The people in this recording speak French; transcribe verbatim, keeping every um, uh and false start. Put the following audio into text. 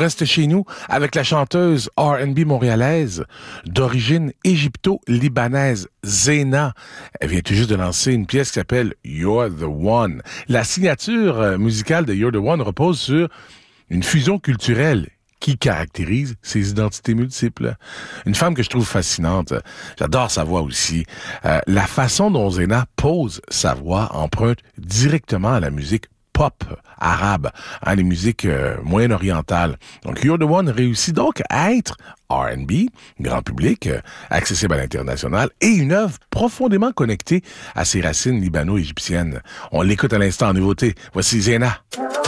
reste chez nous avec la chanteuse R and B montréalaise d'origine égypto-libanaise Zena. Elle vient tout juste de lancer une pièce qui s'appelle You're the One. La signature musicale de You're the One repose sur une fusion culturelle qui caractérise ses identités multiples. Une femme que je trouve fascinante. J'adore sa voix aussi. Euh, la façon dont Zena pose sa voix emprunte directement à la musique pop arabe, hein, les musiques euh, moyen-orientales. Donc, You're the One réussit donc à être R and B, grand public, euh, accessible à l'international, et une œuvre profondément connectée à ses racines libano-égyptiennes. On l'écoute à l'instant en nouveauté. Voici Zena.